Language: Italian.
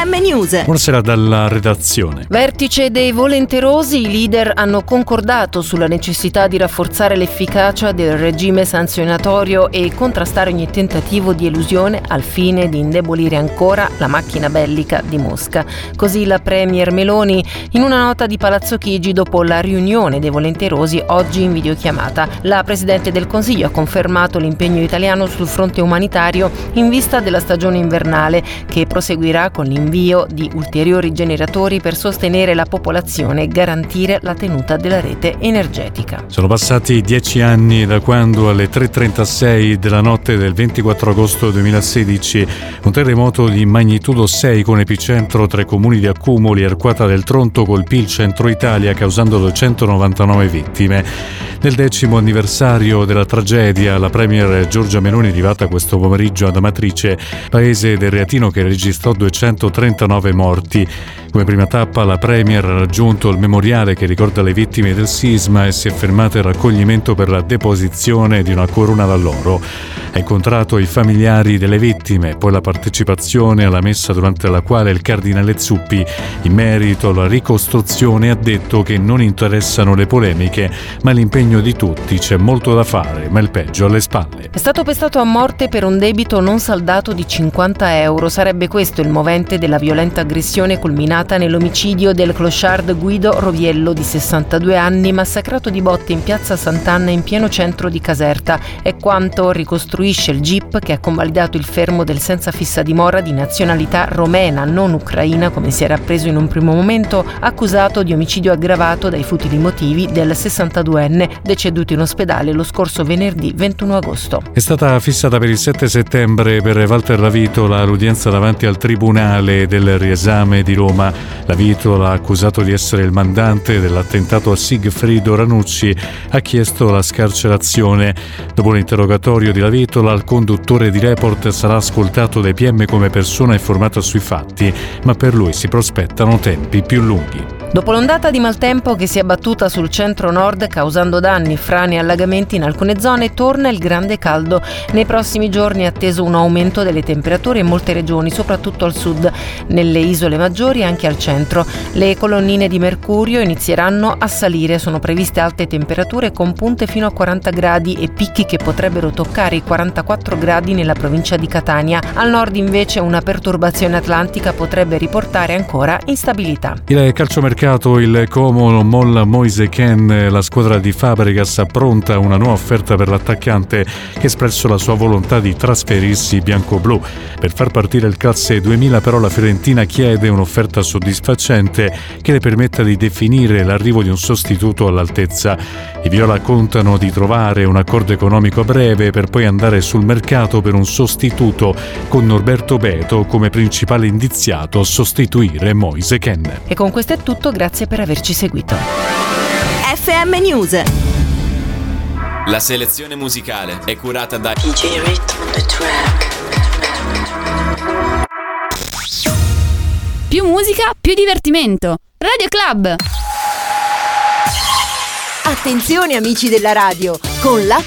FM News. Buonasera dalla redazione. Vertice dei volenterosi, i leader hanno concordato sulla necessità di rafforzare l'efficacia del regime sanzionatorio e contrastare ogni tentativo di elusione al fine di indebolire ancora la macchina bellica di Mosca. Così la premier Meloni in una nota di Palazzo Chigi dopo la riunione dei volenterosi oggi in videochiamata. La Presidente del Consiglio ha confermato l'impegno italiano sul fronte umanitario in vista della stagione invernale, che proseguirà con l'invio di ulteriori generatori per sostenere la popolazione e garantire la tenuta della rete energetica. Sono passati 10 anni da quando alle 3:36 della notte del 24 agosto 2016 un terremoto di magnitudo 6 con epicentro tra i comuni di Accumoli e Arquata del Tronto colpì il centro Italia causando 299 vittime. Nel 10° anniversario della tragedia, la premier Giorgia Meloni è arrivata questo pomeriggio ad Amatrice, paese del Reatino che registrò 239 morti. Come prima tappa la premier ha raggiunto il memoriale che ricorda le vittime del sisma e si è fermata al raccoglimento per la deposizione di una corona d'alloro. Ha incontrato i familiari delle vittime, poi la partecipazione alla messa durante la quale il cardinale Zuppi, in merito alla ricostruzione, ha detto che non interessano le polemiche, ma l'impegno di tutti. C'è molto da fare, ma il peggio alle spalle. È stato pestato a morte per un debito non saldato di 50 euro. Sarebbe questo il movente della violenta aggressione culminata nell'omicidio del clochard Guido Roviello, di 62 anni, massacrato di botte in piazza Sant'Anna in pieno centro di Caserta. È quanto ricostruisce il GIP, che ha convalidato il fermo del senza fissa dimora di nazionalità romena, non ucraina come si era appreso in un primo momento, accusato di omicidio aggravato dai futili motivi del 62enne deceduto in ospedale lo scorso venerdì 21 agosto. È stata fissata per il 7 settembre per Walter Lavitola l'udienza davanti al Tribunale del Riesame di Roma. Lavitola, accusato di essere il mandante dell'attentato a Sigfrido Ranucci, ha chiesto la scarcerazione. Dopo l'interrogatorio di Lavitola, il conduttore di Report sarà ascoltato dai PM come persona informata sui fatti, ma per lui si prospettano tempi più lunghi. Dopo l'ondata di maltempo che si è abbattuta sul centro-nord causando danni, frane e allagamenti in alcune zone, torna il grande caldo. Nei prossimi giorni è atteso un aumento delle temperature in molte regioni, soprattutto al sud, nelle isole maggiori e anche al centro. Le colonnine di mercurio inizieranno a salire, sono previste alte temperature con punte fino a 40 gradi e picchi che potrebbero toccare i 44 gradi nella provincia di Catania. Al nord invece una perturbazione atlantica potrebbe riportare ancora instabilità. Il calciomercato, il Como molla Moise Kean, la squadra di Fabregas appronta una nuova offerta per l'attaccante che ha espresso la sua volontà di trasferirsi bianco-blu. Per far partire il classe 2000 però la Fiorentina chiede un'offerta soddisfacente che le permetta di definire l'arrivo di un sostituto all'altezza. I viola contano di trovare un accordo economico a breve per poi andare sul mercato per un sostituto, con Norberto Beto come principale indiziato a sostituire Moise Kean. E con questo è tutto. Grazie per averci seguito. FM News. La selezione musicale è curata da DJ Rhythm on the track. Più musica, più divertimento. Radio Club. Attenzione amici della radio, con la